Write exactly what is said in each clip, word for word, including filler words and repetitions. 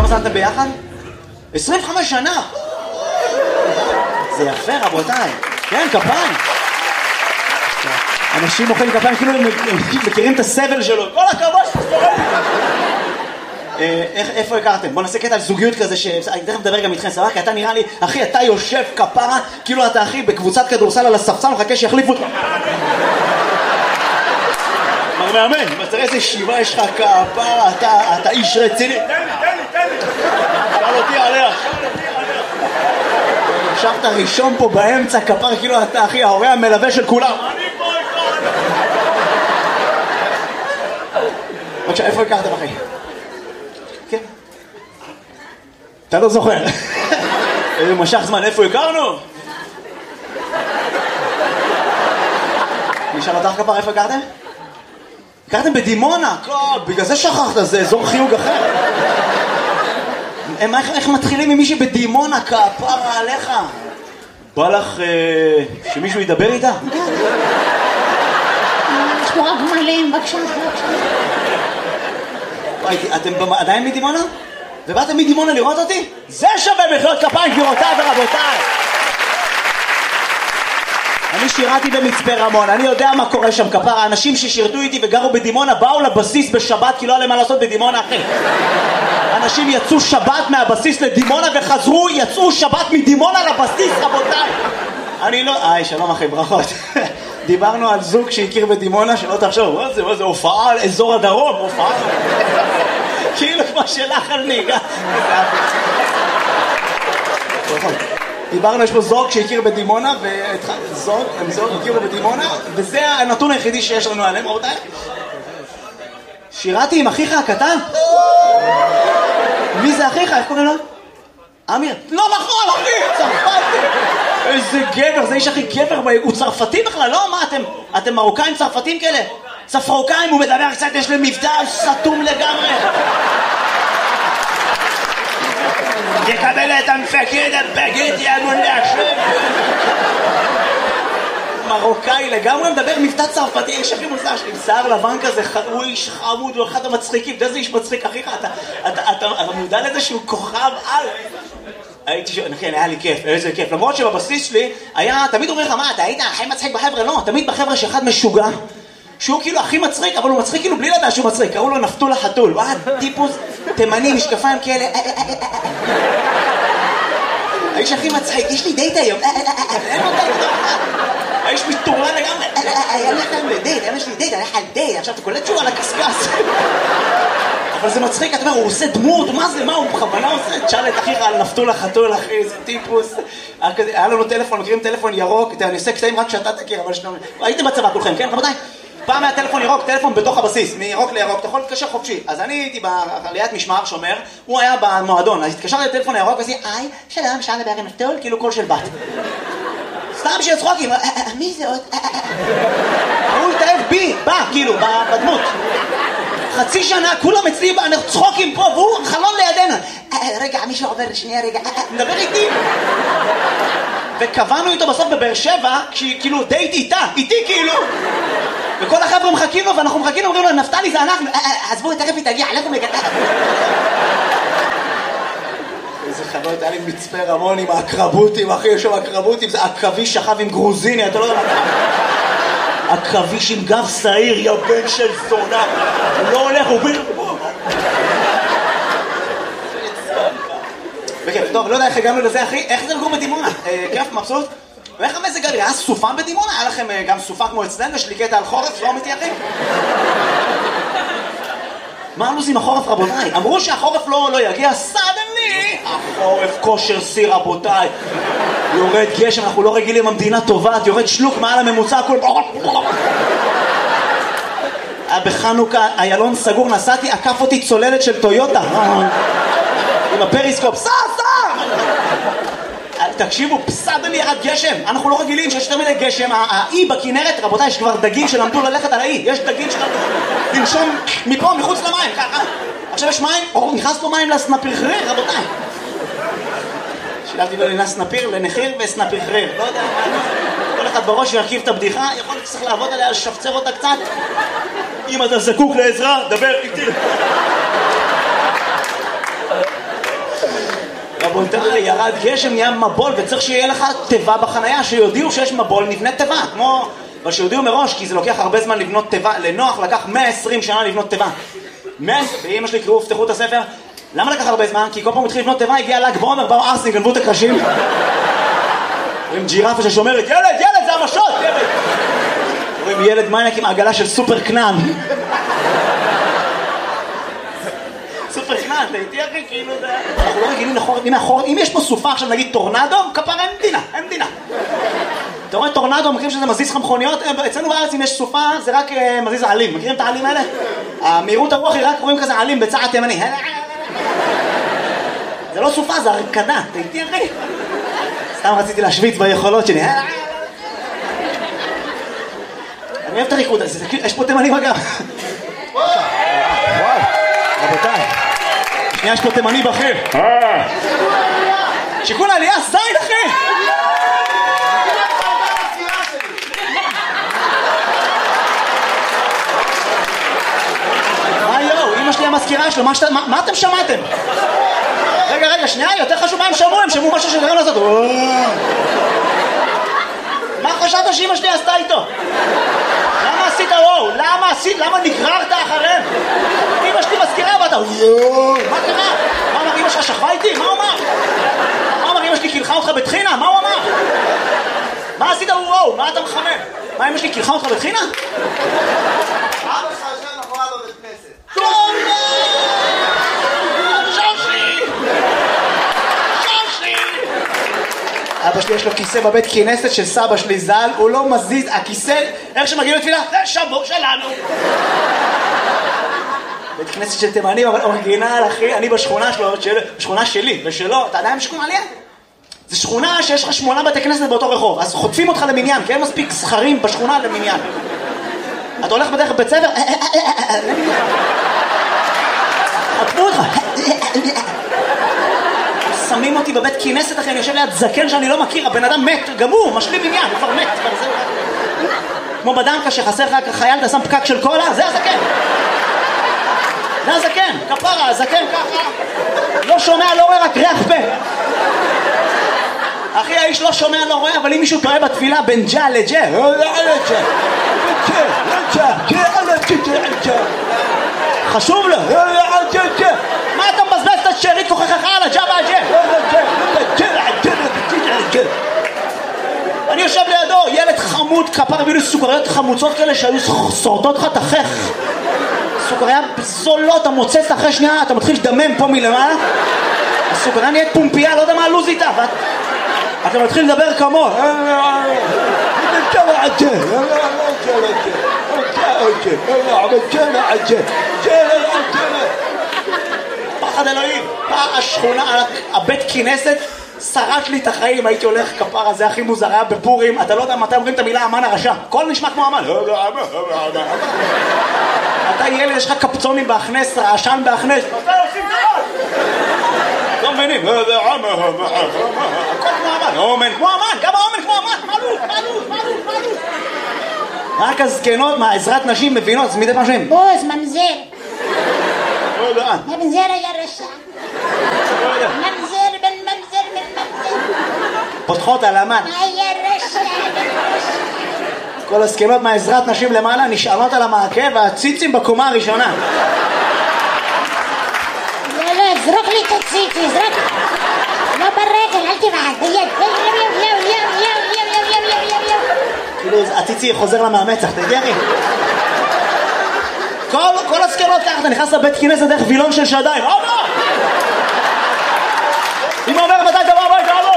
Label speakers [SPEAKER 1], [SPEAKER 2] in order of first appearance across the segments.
[SPEAKER 1] זמן אתם ביחד? עשרים וחמש שנה! זה יפה רבותיי. כן, כפיים. אנשים מוחאים כפיים כאילו הם מכירים את הסבל שלו. כל הכבוד שתספורם. איפה הכרתם? בוא נעשה קטע על זוגיות כזה שאני תכף מדבר גם איתכם, סבבה? כי אתה נראה לי, אחי, אתה יושב כפרה, כאילו אתה אחי בקבוצת כדורסל על הספסל, מחכה שיחליפו אותך. מר מאמן, תראה איזה שיבה יש לך כפרה, אתה איש רציני. תן לי, תן לי, תן לי. שאל אותי עליה. ישבת ראשון פה באמצע כפרה, כאילו אתה אחי, ההורה המלווה של כולם. אני פה איתך. בבקשה, איפה הכרתם אחי? כן. אתה לא זוכר. איזה משך זמן, איפה הכרנו? נשאל אותך כפרה, איפה הכרתם? הכרתם בדימונה, בגלל זה שכחת, זה אזור חיוג אחר. איך מתחילים עם מישהי בדימונה, כפרה עליך? בא לך שמישהו ידבר איתה?
[SPEAKER 2] יש פה רק מלאים, בבקשה, בבקשה.
[SPEAKER 1] אתם עדיין מדימונה? ובאתם מדימונה לראות אותי? זה שווה מחיאות כפיים גבירותיי ורבותיי. אני שירתי במצפה רמון, אני יודע מה קורה שם כפרה. האנשים ששירתו איתי וגרו בדימונה באו לבסיס בשבת כי לא היה להם מה לעשות בדימונה אחי. אנשים יצאו שבת מהבסיס לדימונה וחזרו, יצאו שבת מדימונה לבסיס רבותיי. אני לא... איי, שלום אחי, ברכות. דיברנו על זוג שהכיר בדימונה, שלא תחשוב, מה זה, מה זה, הופעה על אזור הדרום, הופעה. כאילו כמו שלך על ניגה. דיברנו, יש פה זוג שהכיר בדימונה, וזוג, הם זוג הכירו בדימונה, וזה הנתון היחידי שיש לנו עליהם, רבותיי. שירתי עם אחיך הקטן? מי זה אחיך? איך קוראים לו? אמיר. לא נכון, אחי, צרפתי. איזה גבר, זה איש הכי גבר, הוא צרפתי בכלל, לא? מה, אתם, אתם מרוקאים צרפתים כאלה? צפרוקאים, הוא מדבר קצת, יש להם מבטא סתום לגמרי. תקבל את המפקד, הבגד, יענון להשם. מרוקאי לגמרי מדבר מבטא צרפתי, איש הכי מוזר שלי, שיער לבן כזה, הוא איש חמוד, הוא אחד המצחיקים, אתה איזה איש מצחיק, אחיך, אתה מודע לזה שהוא כוכב על... הייתי שואל, כן, היה לי כיף, איזה כיף, למרות שבבסיס שלי היה, תמיד אומר לך, מה, אתה היית הכי מצחיק בחבר'ה? לא, תמיד בחבר'ה שאחד משוגע, שהוא כאילו הכי מצחיק, אבל הוא מצחיק כאילו בלי לדעת שהוא מצחיק, קראו לו נפתול החתול, וואד, טיפוס, תימני, משקפיים כאלה, האיש הכי מצחיק, יש לי דייט היום, אין לו דייט, האיש מתורלה לגמרי, היה לך לדייט, יש לי דייט, היה לך דייט, עכשיו אתה קולט שהוא על הקסקס. אבל זה מצחיק, אתה אומר, הוא עושה דמות, מה זה, מה, הוא בכוונה עושה? תשאל את אחיך על נפתול החתול, אחי, זה טיפוס. היה לנו טלפון, מכירים טלפון ירוק, אני עושה קטעים רק שאתה תכיר, אבל שאתה... הייתם בצבא כולכם, כן, רבותיי? פעם היה טלפון ירוק, טלפון בתוך הבסיס, מירוק לירוק, אתה יכול להתקשר חופשי. אז אני הייתי בעליית משמר שומר, הוא היה במועדון, אז התקשרתי לטלפון הירוק, ועשיתי, היי, שלום, אפשר לדבר עם נפתול, כאילו קול של בת. סתם בשביל צחוקים, מי זה עוד? הוא התאהב בי, בא, כאילו, בדמות. חצי שנה, כולם אצלי, אנחנו צחוקים פה, והוא חלון לידינו. רגע, מישהו עובר, שנייה, רגע, מדבר איתי. וקבענו איתו בסוף בבאר שבע, כאילו דייט איתה, איתי כאילו. וכל החבר'ה מחכים לו, ואנחנו מחכים לו, אומרים לו, נפתלי זה אנחנו, עזבו, תכף היא תגיע, אנחנו מגדל. איזה חנות, היה לי מצפה רמון עם האקרבוטים, אחי, יש שם אקרבוטים, זה עכבי שכב עם גרוזיני, אתה לא יודע מה. עכביש עם גב שעיר, יא בן של זונה. הוא לא הולך, הוא ביר... בכיף, טוב, לא יודע איך הגענו לזה, אחי. איך זה לגור בדימונה? כיף, מבסוט? ואיך המזג גלי? היה סופה בדימונה? היה לכם גם סופה כמו אצלנו? יש לי קטע על חורף? לא אמיתי, אחי? מה הלו"ז עם החורף, רבותיי? אמרו שהחורף לא יגיע, סדנלי! החורף כושר סיר, רבותיי. יורד גשם, אנחנו לא רגילים, המדינה טובעת, יורד שלוק מעל הממוצע, הכל... בחנוכה, איילון סגור, נסעתי, עקף אותי צוללת של טויוטה. עם הפריסקופ, סע, סע! תקשיבו, פסדני ירד גשם, אנחנו לא רגילים שיש יותר מדי גשם, האי בכנרת, רבותיי, יש כבר דגים שלמדו ללכת על האי, יש דגים שלמדו לנשום מפה, מחוץ למים, ככה. עכשיו יש מים, או נכנס פה מים לסנפיחריר, רבותיי. שילבתי לו לסנפיר, לנחיר וסנפיחריר, לא יודע מה, כל אחד בראש ירכיב את הבדיחה, יכול להיות שצריך לעבוד עליה, לשפצר אותה קצת. אם אתה זקוק לעזרה, דבר איתי. רבותיי, ירד גשם, נהיה מבול, וצריך שיהיה לך טבע בחנייה, שיודיעו שיש מבול, נבנה טבע, כמו... אבל שיודיעו מראש, כי זה לוקח הרבה זמן לבנות טבע, לנוח לקח מאה ועשרים שנה לבנות טבע. ואמא שלי קראו, פתחו את הספר, למה לקח הרבה זמן? כי כל פעם התחיל לבנות טבע, הגיע ל"ג בעומר, באו ארסים, גנבו את הקרשים. עם ג'ירפה ששומרת, ילד, ילד, זה המשות, ילד! רואים ילד מניאק עם עגלה של סופר קנן. סופר קנן, אתה איתי אחי, כאילו זה... אנחנו לא רגילים לחורת מאחורת, אם יש פה סופה עכשיו נגיד טורנדו, כפרה אין מדינה, אין מדינה. אתה רואה טורנדו, מכירים שזה מזיז לך מכוניות? אצלנו בארץ אם יש סופה זה רק מזיז העלים, מכירים את העלים האלה? המהירות הרוח היא רק רואים כזה עלים בצד תימני. זה לא סופה, זה הרקדה, אתה איתי אחי? סתם רציתי להשוויץ ביכולות שלי. אני אוהב את הריקוד הזה, יש פה תימנים אגב. וואו, רבותיי. שנייה, יש פה תימני בכיר. שיקול העלייה, זין אחי! מה יואו, אמא שלי המזכירה שלו, מה אתם שמעתם? רגע, רגע, שנייה, יותר חשוב מה הם שמעו, הם שמעו משהו שגרם לעשות. מה חשבת שאמא שלי עשתה איתו? למה עשית וואו? למה עשית? למה נגררת אחריהם? אמא שלי מזכירה ואתה מה קרה? מה אמר אמא שלך שכבה איתי? מה הוא אמר? מה אמר אמא שלי קילחה אותך בתחינה? מה הוא אמר? מה עשית וואו? מה אתה מחמם? מה אמא שלי קילחה אותך בתחינה?
[SPEAKER 3] אבא שלך יושב מאחוריו בבית כנסת.
[SPEAKER 1] אבא שלי יש לו כיסא בבית כנסת של סבא שלי ז"ל, הוא לא מזיז, הכיסא, איך שמגיעים לתפילה? זה שבור שלנו. בית כנסת של תימנים, אבל אורגינל, אחי, אני בשכונה שלו, בשכונה שלי, ושלו, אתה עדיין בשכונה עליה? זה שכונה שיש לך שמונה בתי כנסת באותו רחוב, אז חוטפים אותך למניין, כי אין מספיק זכרים בשכונה למניין. אתה הולך בדרך בית ספר, חטפו אותך. שמים אותי בבית כנסת אחרי, אני יושב ליד זקן שאני לא מכיר, הבן אדם מת, גם הוא, משלים עניין, הוא כבר מת, כבר זהו. כמו בדנקה שחסר לך חייל, אתה שם פקק של קולה, זה הזקן. זה הזקן, כפרה, הזקן ככה. לא שומע, לא רואה, רק ריח פה. אחי, האיש לא שומע, לא רואה, אבל אם מישהו טועה בתפילה בין ג'ה לג'ה, חשוב לו. מה אתה מבזבז את השארית כוחך על הג'אבה הג'ה? אני יושב לידו, ילד חמוד, כפר הביא לי סוכריות חמוצות כאלה שהיו שורדות לך תחך. סוכריה זולות, אתה מוצץ אחרי שנייה, אתה מתחיל לדמם פה מלמעלה. הסוכריה נהיית פומפייה, לא יודע מה הלוז איתה. אתה מתחיל לדבר כמו פחד אלוהים. השכונה, הבית כנסת שרש לי את החיים, הייתי הולך כפרה, זה הכי מוזר, היה בפורים, אתה לא יודע מתי אומרים את המילה אמן הרשע, הכל נשמע כמו אמן. אתה ילד, יש לך קפצונים בהכנס, רעשן בהכנס, מתי עושים דבר? לא מבינים, הכל כמו אמן, אומן כמו אמן, גם האומן כמו אמן, מעלות, מעלות, מעלות, מעלות. רק הזקנות מהעזרת נשים מבינות, אז מדי פעם שהם
[SPEAKER 2] בוז, ממזר. ממזר היה רשע. ממזר בן ממזר בן ממזר.
[SPEAKER 1] פותחות על אמן.
[SPEAKER 2] היה רשע בן רשע.
[SPEAKER 1] כל הזקנות מהעזרת נשים למעלה נשענות על המעקה והציצים בקומה הראשונה.
[SPEAKER 2] לא, לא, זרוק לי את הציצי, זרוק. לא ברגל, אל תבעד, ביד. יו, יו, יו, יו, יו, יו, יו, יו, יו, יו.
[SPEAKER 1] כאילו הציצי חוזר למאמצח, תגידי. כל, כל הזקנות ככה, אתה נכנס לבית כנסת דרך וילון של שדיים. אבא! אמא אומר מתי תבוא הביתה, אבא!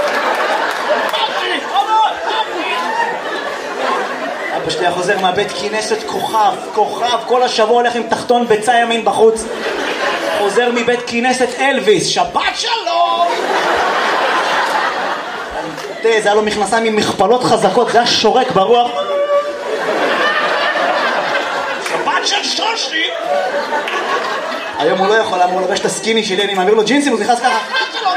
[SPEAKER 1] אבא שלי חוזר מהבית כנסת כוכב, כוכב, כל השבוע הולך עם תחתון ביצה ימין בחוץ. חוזר מבית כנסת אלוויס, שבת שלום! תראה, זה היה לו מכנסיים עם מכפלות חזקות, זה היה שורק ברוח. שבת של שושי! היום הוא לא יכול, הוא לובש את הסקיני שלי, אני מעביר לו ג'ינסים, הוא נכנס ככה.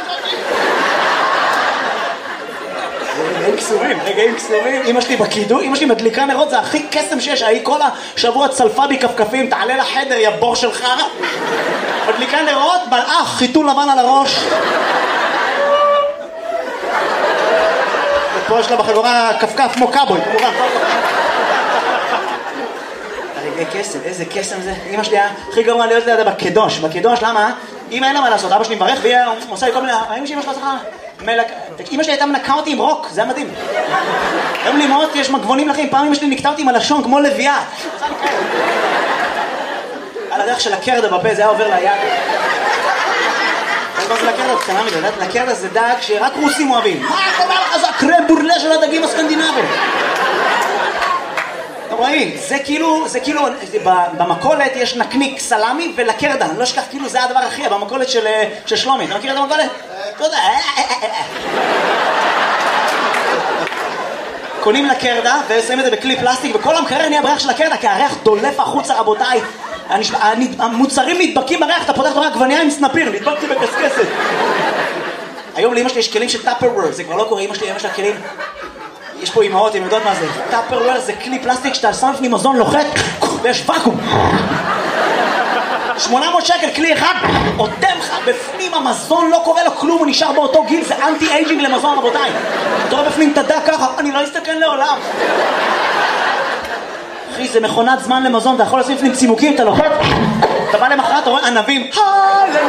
[SPEAKER 1] רגעים קסומים, רגעים קסומים. אמא שלי בקידו, אמא שלי מדליקה נרות, זה הכי קסם שיש, היא כל השבוע צלפה בי כפכפים, תעלה לחדר, יא בור שלך. מדליקה נרות, מלאך, חיתול לבן על הראש. ופה יש לה בחגורה כפכף כמו קאבוי, כמובן. איזה קסם, איזה קסם זה. אמא שלי הכי גרוע להיות לידה בקדוש. בקדוש, למה? אמא אין לה מה לעשות, אבא שלי מברך והיא עושה לי כל מיני... האם שאמא שלה צריכה... אמא שלי הייתה מנקה אותי עם רוק, זה היה מדהים. היום לי מאוד, יש מגבונים לכם, פעם אמא שלי נקטה אותי עם הלשון כמו לביאה. על הדרך של הקרדה בפה, זה היה עובר ליד. מה זה לקרדה? קטנה מדי, לקרדה זה דג שרק רוסים אוהבים. מה קורה לך? זה הקרם בורלה של הדגים הסקנדינבים. אתם רואים, זה כאילו, זה כאילו, במקולת יש נקניק סלמי ולקרדה, אני לא אשכח, כאילו זה הדבר הכי, במקולת של שלומי, אתה מכיר את המקולת? אתה יודע, קונים לקרדה ושמים את זה בכלי פלסטיק וכל המקרר נהיה בריח של הקרדה כי הריח דולף החוצה רבותיי, המוצרים נדבקים בריח, אתה פותח את הריח גווניה עם סנפיר, נדבקתי בקסקסת. היום לאמא שלי יש כלים של טאפרוור, זה כבר לא קורה, אמא שלי, אמא שלה כלים, יש פה אמהות, הם יודעות מה זה, טאפרוור זה כלי פלסטיק שאתה שם לפני מזון לוחת ויש ואקום. שמונה מאות שקל כלי אחד, עותם לך בפנים המזון, לא קורה לו כלום, הוא נשאר באותו גיל, זה אנטי אייג'ינג למזון רבותיי. אתה רואה בפנים תדע ככה, אני לא אסתכן לעולם. אחי, זה מכונת זמן למזון, אתה יכול לשים לפנים צימוקים, אתה לוחת, אתה בא למחרת, אתה רואה ענבים, הללויה.